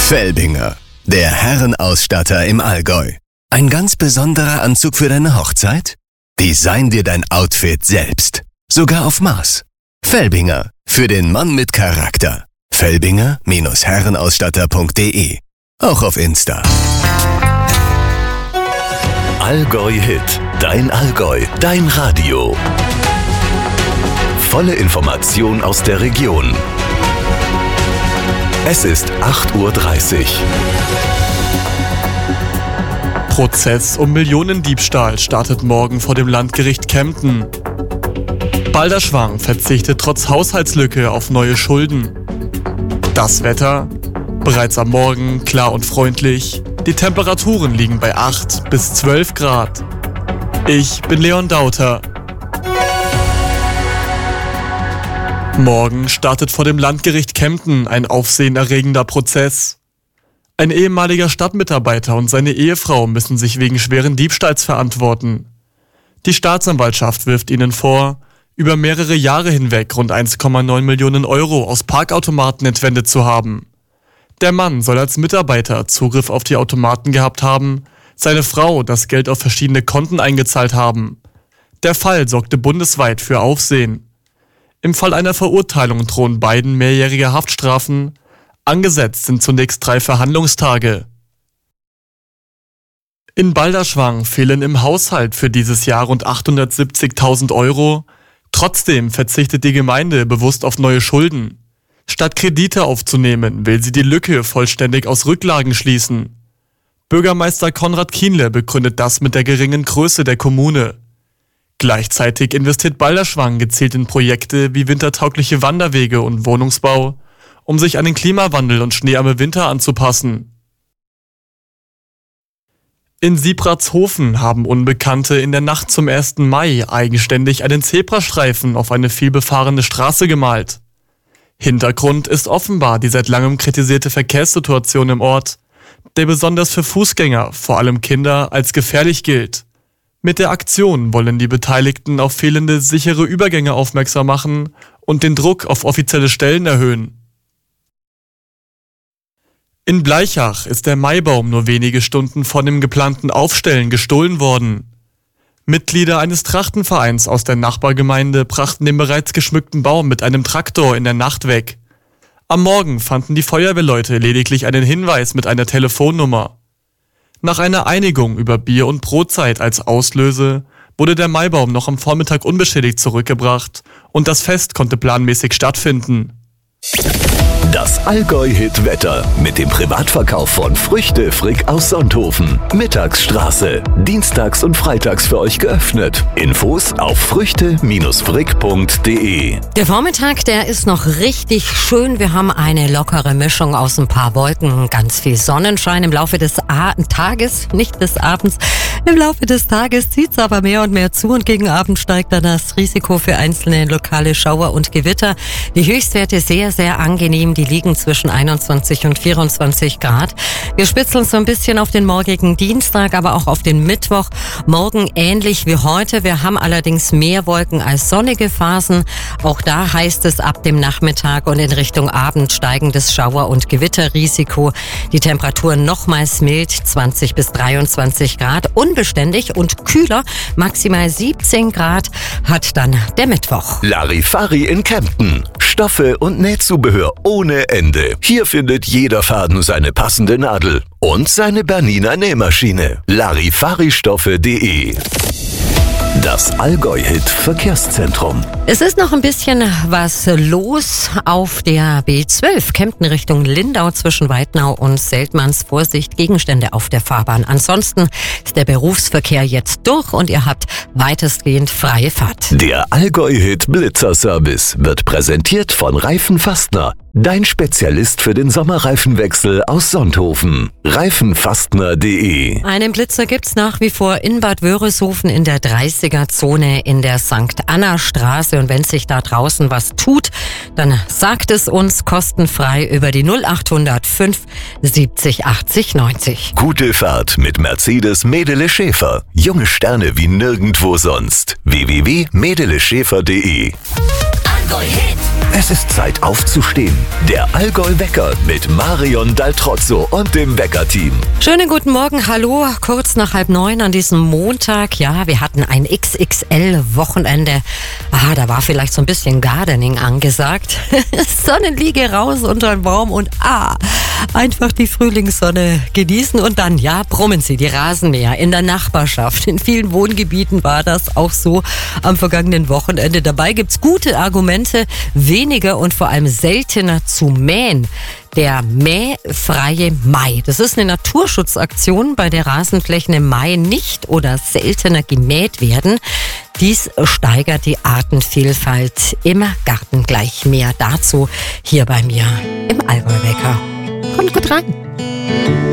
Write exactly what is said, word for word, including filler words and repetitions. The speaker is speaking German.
Felbinger, der Herrenausstatter im Allgäu. Ein ganz besonderer Anzug für deine Hochzeit? Design dir dein Outfit selbst. Sogar auf Maß. Felbinger, für den Mann mit Charakter. Felbinger Herrenausstatter punkt de. Auch auf Insta. Allgäu Hit, dein Allgäu, dein Radio. Volle Information aus der Region. Es ist acht Uhr dreißig. Prozess um Millionendiebstahl startet morgen vor dem Landgericht Kempten. Balderschwang verzichtet trotz Haushaltslücke auf neue Schulden. Das Wetter? Bereits am Morgen klar und freundlich. Die Temperaturen liegen bei acht bis zwölf Grad. Ich bin Leon Dauter. Morgen startet vor dem Landgericht Kempten ein aufsehenerregender Prozess. Ein ehemaliger Stadtmitarbeiter und seine Ehefrau müssen sich wegen schweren Diebstahls verantworten. Die Staatsanwaltschaft wirft ihnen vor, über mehrere Jahre hinweg rund eins Komma neun Millionen Euro aus Parkautomaten entwendet zu haben. Der Mann soll als Mitarbeiter Zugriff auf die Automaten gehabt haben, seine Frau das Geld auf verschiedene Konten eingezahlt haben. Der Fall sorgte bundesweit für Aufsehen. Im Fall einer Verurteilung drohen beiden mehrjährige Haftstrafen. Angesetzt sind zunächst drei Verhandlungstage. In Balderschwang fehlen im Haushalt für dieses Jahr rund achthundertsiebzigtausend Euro. Trotzdem verzichtet die Gemeinde bewusst auf neue Schulden. Statt Kredite aufzunehmen, will sie die Lücke vollständig aus Rücklagen schließen. Bürgermeister Konrad Kienle begründet das mit der geringen Größe der Kommune. Gleichzeitig investiert Balderschwang gezielt in Projekte wie wintertaugliche Wanderwege und Wohnungsbau, um sich an den Klimawandel und schneearme Winter anzupassen. In Siebratshofen haben Unbekannte in der Nacht zum ersten Mai eigenständig einen Zebrastreifen auf eine vielbefahrene Straße gemalt. Hintergrund ist offenbar die seit langem kritisierte Verkehrssituation im Ort, der besonders für Fußgänger, vor allem Kinder, als gefährlich gilt. Mit der Aktion wollen die Beteiligten auf fehlende sichere Übergänge aufmerksam machen und den Druck auf offizielle Stellen erhöhen. In Bleichach ist der Maibaum nur wenige Stunden vor dem geplanten Aufstellen gestohlen worden. Mitglieder eines Trachtenvereins aus der Nachbargemeinde brachten den bereits geschmückten Baum mit einem Traktor in der Nacht weg. Am Morgen fanden die Feuerwehrleute lediglich einen Hinweis mit einer Telefonnummer. Nach einer Einigung über Bier- und Brotzeit als Auslöse wurde der Maibaum noch am Vormittag unbeschädigt zurückgebracht und das Fest konnte planmäßig stattfinden. Das Allgäu-Hit-Wetter mit dem Privatverkauf von Früchte Frick aus Sonthofen. Mittagsstraße. Dienstags und freitags für euch geöffnet. Infos auf früchte frick punkt de. Der Vormittag, der ist noch richtig schön. Wir haben eine lockere Mischung aus ein paar Wolken, ganz viel Sonnenschein im Laufe des A- Tages, nicht des Abends. Im Laufe des Tages zieht es aber mehr und mehr zu und gegen Abend steigt dann das Risiko für einzelne lokale Schauer und Gewitter. Die Höchstwerte sehr, sehr angenehm. Die liegen zwischen einundzwanzig und vierundzwanzig Grad. Wir spitzeln so ein bisschen auf den morgigen Dienstag, aber auch auf den Mittwoch. Morgen ähnlich wie heute. Wir haben allerdings mehr Wolken als sonnige Phasen. Auch da heißt es ab dem Nachmittag und in Richtung Abend steigendes Schauer- und Gewitterrisiko. Die Temperaturen nochmals mild, zwanzig bis dreiundzwanzig Grad. Unbeständig und kühler, maximal siebzehn Grad, hat dann der Mittwoch. Larifari in Kempten. Stoffe und Nähzubehör ohne Ende. Hier findet jeder Faden seine passende Nadel und seine Bernina Nähmaschine. Larifaristoffe punkt de. Das Allgäu-Hit Verkehrszentrum. Es ist noch ein bisschen was los auf der B zwölf, Kempten Richtung Lindau zwischen Weidnau und Seltmanns. Vorsicht, Gegenstände auf der Fahrbahn. Ansonsten ist der Berufsverkehr jetzt durch und ihr habt weitestgehend freie Fahrt. Der Allgäu-Hit Blitzerservice wird präsentiert von Reifenfastner. Dein Spezialist für den Sommerreifenwechsel aus Sonthofen. Reifenfastner punkt de. Einen Blitzer gibt's nach wie vor in Bad Wörishofen in der dreißiger Zone in der Sankt Anna Straße. Und wenn sich da draußen was tut, dann sagt es uns kostenfrei über die null achthundert fünf siebzig achtzig neunzig. Gute Fahrt mit Mercedes Medele Schäfer. Junge Sterne wie nirgendwo sonst. w w w punkt medele schäfer punkt de. Allgäu-Hit. Es ist Zeit aufzustehen. Der Allgäu-Wecker mit Marion Daltrozzo und dem Wecker-Team. Schönen guten Morgen, hallo, kurz nach halb neun an diesem Montag. Ja, wir hatten ein X X L-Wochenende. Ah, da war vielleicht so ein bisschen Gardening angesagt. Sonnenliege raus unter den Baum und ah, einfach die Frühlingssonne genießen und dann, ja, brummen Sie die Rasenmäher in der Nachbarschaft. In vielen Wohngebieten war das auch so am vergangenen Wochenende. Dabei gibt's gute Argumente, weniger und vor allem seltener zu mähen. Der mähfreie Mai. Das ist eine Naturschutzaktion, bei der Rasenflächen im Mai nicht oder seltener gemäht werden. Dies steigert die Artenvielfalt im Garten. Gleich mehr dazu hier bei mir im Allgäu-Wecker. Kommt gut rein.